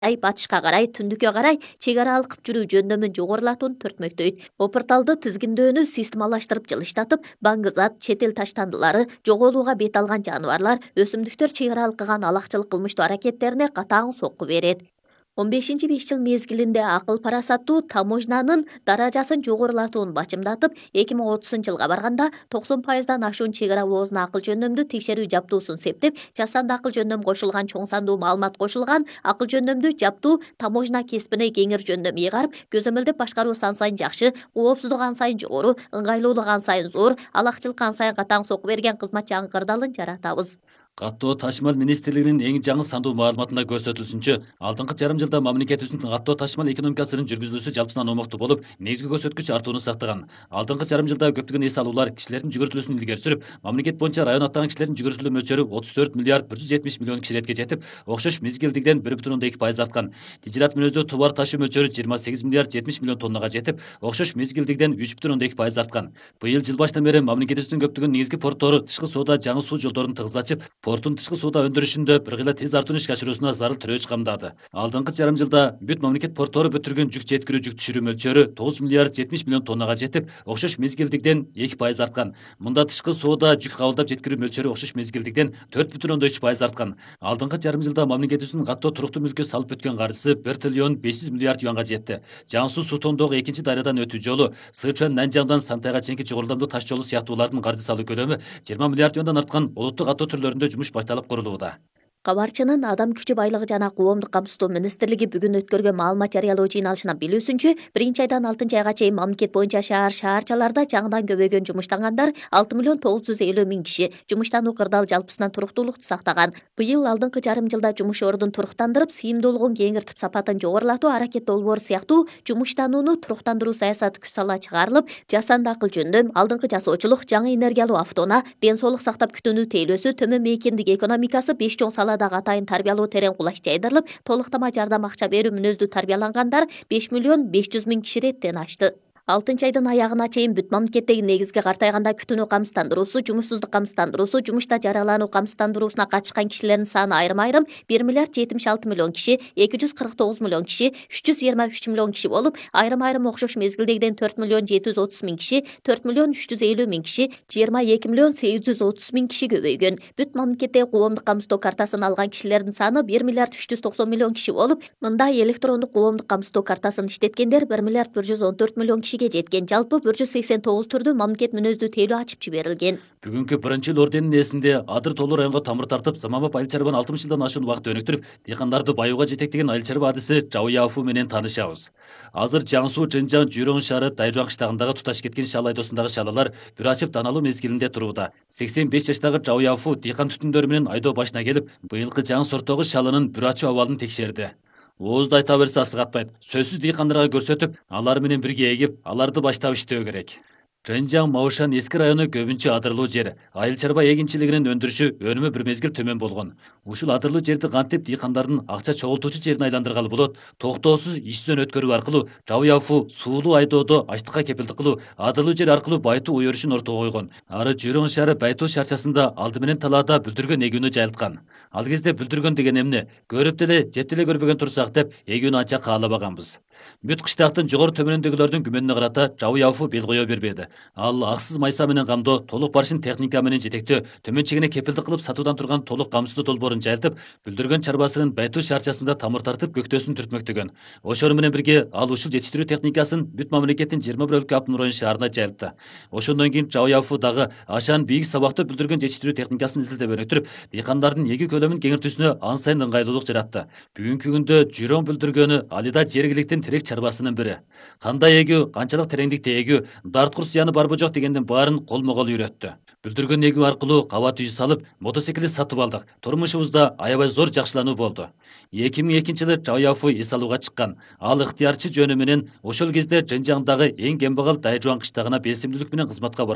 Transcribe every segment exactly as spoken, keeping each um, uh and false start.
батышка карай, түндүккө карай чек ара алкып жүрүү жөндөмүн жогорулатууну төртмөктөйт. Бу порталды тизгиндөөнү системалаштырып жылыштатып, баңгызат, чет эл таштандылары, жоголууга бет алган жаныбарлар, өсүмдүктөр чек ара алкыган алакчылык кылмыштуу аракеттерине катаң сокку берет. он бешинчи беш жыл мезгилинде акыл парасаттуу таможнанын даражасын жогорулатууну бачымдатып, эки миң отузунчу жылга барганда токсон пайыздан ашуун чек ара оозуна акыл жөндөмдүү текшерүү жабдуусун септеп, жасанды акыл жөндөм кошулган чоң сандуу маалымат кошулган акыл жөндөмдүү жабдуу таможна кесибине кеңир жөндөм ыйгарып, көзөмөлдөп башкаруу ан сайын жакшы, коопсуздук ан сайын жогору, ыңгайлуулук ан сайын зор, алакчылык ан сайын катаң сокку берген кызматчы аңгырдалын жаратабыз. Каттоо ташымал министрлигинин эң жаңы сандуу маалыматында көрсөтүлүшүнчө, алдыңкы жарым жылда мамлекетибиздин каттоо ташымал экономикасынын жүргүзүлүүсү жалпысынан оңоктуу болуп, негизги көрсөткүч артууну сактаган. Алдыңкы жарым жылда көптөгөн эс алуулар кишилердин жүгүртүлүүсүн илгери сүрүп, мамлекет боюнча район аттаган кишилердин жүгүртүлүү мөлчөрү отуз төрт миллиард бир жүз жетимиш миллион кишилетке жетип, окшош мезгилдигиден бир бүтүн ондон эки пайыз арткан. Тижерат мүнөздүү товар ташуу мөлчөрү жыйырма сегиз миллиард жетимиш миллион тоннага жетип, окшош мезгилдигиден үч бүтүн ондон эки пайыз арткан. Быйыл жыл башынан бери мамлекетибиздин көптөгөн негизги порттору тышкы соода жаңы суу жолдорун тыгыз ачып, порттун тышкы соода өндүрүшүндө бир кыйла тез артууну ишке ашыруусуна зарыл тирөөч камдады. Алдыңкы жарым жылда бүт мамлекет порттору бүтүргөн жүк жеткирүү жүк түшүрүү мөлчөрү тогуз миллиард жетимиш миллион тоннага жетип, окшош мезгилдигиден эки пайыз арткан. Мында тышкы соода жүк кабылдап жеткирүү мөлчөрү окшош мезгилдигиден төрт бүтүн ондон үч пайыз арткан. Алдыңкы жарым жылда мамлекетибиздин каттоо туруктуу мүлккө салып өткөн каржысы бир триллион беш жүз миллиард юанга жетти. Жаңысуу суу тондогу экинчи дарыядан өтүү жолу, Сычуан Нанжаңдан Сантайга чейинки жогорулдамдуу таш жолу сыяктуулардын каржы салуу көлөмү жыйырма миллиард юандан арткан олуттук каттоо түрлөрүндө жумуш башталып курулууда. Кабарчынын Адам күчү байлыгы жана коомдук камсыздоо министрлиги бүгүн өткөргөн маалымат жарыялоо жыйналышынан билүүсүнчө, биринчи айдан алтынчы айга чейин мамлекет боюнча шаар шаарчаларда жаңыдан көбөйгөн жумуштангандар алты миллион тогуз жүз элүү миң киши. Жумуштануу кырдаал жалпысынан туруктуулукту сактаган. Быйыл алдыңкы жарым жылда жумуш ордун туруктандырып, сыйымдуулугун кеңиртип, сапатын жогорулатуу аракет долбоору сыяктуу жумуштанууну туруктандыруу саясаты күч сала чыгарылып, жасанды акыл жөндөм, алдыңкы жасоочулук, жаңы энергиялуу автоунаа, ден соолук сактап күтүүнү тейлөөсү, төмөн мейкиндик экономикасы, беш чоң сала атайын тарбиялоо терең кулаш жайдырылып, толуктама жардам акча берүү мүнөздүү тарбиялангандар беш миллион беш жүз миң киши реттен ашты. алтынчы айдын аягына чейин бүт мамлекеттеги негизги картайганда күтүүнү камсыздандыруусу, жумушсуздук камсыздандыруусу, жумушта жаралануу камсыздандыруусуна катышкан кишилердин саны айрым-айрым бир миллиард жетимиш алты миллион киши, эки жүз кырк тогуз миллион киши, үч жүз жыйырма үч миллион киши болуп, айрым-айрым окшош мезгилдегиден төрт миллион жети жүз отуз миң киши, төрт миллион үч жүз элүү миң киши, жыйырма эки миллион сегиз жүз отуз миң киши көбөйгөн. Бүт мамлекеттеги коомдук камсыздоо картасын алган кишилердин саны бир миллиард үч жүз токсон миллион киши болуп, мында электрондук коомдук камсыздоо картасын иштеткендер бир миллиард бир жүз он төрт миллион кишиге жеткен. Жалпы бир жүз сексен тогуз түрдүү мамлекет мүнөздүү тейлөө ачып жиберилген. Бүгүнкү биринчи эл орденинин ээсинде Адыр Толуу районго тамыр тартып, заманбап айыл чарбаны алтымыш жылдан ашуун убакыт өнүктүрүп, дыйкандарды баюуга жетектеген айыл чарба адиси Жау Яфу менен таанышабыз. Азыр Жаңысуу, Жынжаң, Жүйрөң шаары, Дайжуан кыштагындагы туташ кеткен шал айдоосундагы шалалар бүр ачып таналуу мезгилинде турууда. сексен беш жаштагы Жау Яфу дыйкан түтүндөрү менен айдоо башына келип, быйылкы жаңы сорттогу шалынын бүр ачуу абалын текшерди. Оозду айта берсе асыгатпайт. Сөзсүз дыйкандарга көрсөтүп, алар менен бирге эгип, аларды баштап иштөө керек. Жынжаң, Маушан эски району көбүнчө адырлуу жер. Айыл чарба эгинчилигинин өндүрүшү өнүмү бир мезгил төмөн болгон. Ушул адырлуу жерди кантип дыйкандардын акча чогултуучу жерине айландыргалы болот? Токтоосуз иштен өткөрүү аркылуу Жау Яфу суулуу айдоодо ачлыкка кепилдик кылуу, адырлуу жер аркылуу байтуу ой өрүшүн ортого койгон. Ары Жүйрөң шаары Байтуу шаарчасында алды менен талаада бүлдүргөн эгүүнү жайылткан. Ал кезде бүлдүргөн деген эмне? Көрүп деле, жеп деле көрбөгөн турсак деп эгүүнү анча каалабаганбыз. Бүт кыштактын жогору төмөнүндөгүлөрдүн күмөнүнө карата Жау Яфу бел кое бербеди. Ал аксыз майса менен камдоо, толук барышын техника менен жетектөө, төмөн чегине кепилдик кылып сатуудан турган толук камсыздоо долбоорун жайылтып, бүлдүргөн чарбасынын Байтуу шаарчасында тамыр тартып көктөөсүн түртмөктөгөн. Ошону менен бирге ал ушул жетиштирүү техникасын бүт мамлекеттин жыйырма бир өлкө Автономдун шаарына жайылтты. Ошондон кийин Жау Яфу дагы ашаан бийик сабактуу бүлдүргөн жетиштирүү техникасын изилдеп өнүктүрүп, дыйкандардын эгүү көлөмүн кеңиртүүсүнө ан сайын ыңгайлуулук жаратты. Бүгүнкү күндө Жүйрөң бүлдүргөнү алида жергиликтин тирек чарбасынын бири. Кандай эгүү, канчалык тереңдикте эгүү, дарткур зыяны барбы жок дегендин баарын колмо кол үйрөттү. Бүлдүргөн эгүү аркылуу кабат үй салып, мотоциклди сатып алдык. Турмушубузда аябай зор жакшылануу болду. эки миң экинчи жылы Жау Яфу эс алууга чыккан. Ал ыктыярчы жөнү менен ошол кезде Жынжаңдагы эң кембагал Дайжуан кыштагына белсимдүүлүк менен кызматка барган.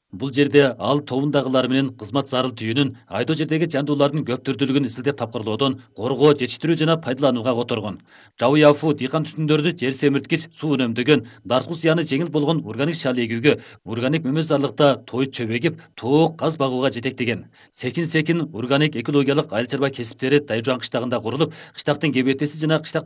Бул жерде ал тобундагылар менен кызмат зарыл түйүнүн айдоо жердеги жандуулардын көп түрдүүлүгүн изилдеп тапкырлоодон, коргоо, жетиштирүү жана пайдаланууга которгон. Жабу Яфу дыйкан түтүндөрдү жер семирткич, суу үнөмдөгөн, даркуу зыяны жеңил болгон органик шал эгүүгө, органик мөмөзарлыкта той чөбөгүп, тоок каз багууга жетектеген. Секин секин органик экологиялык айыл чарба кесиптери Дайжуан кыштагында курулуп, кыштактын кебетеси жана кыштак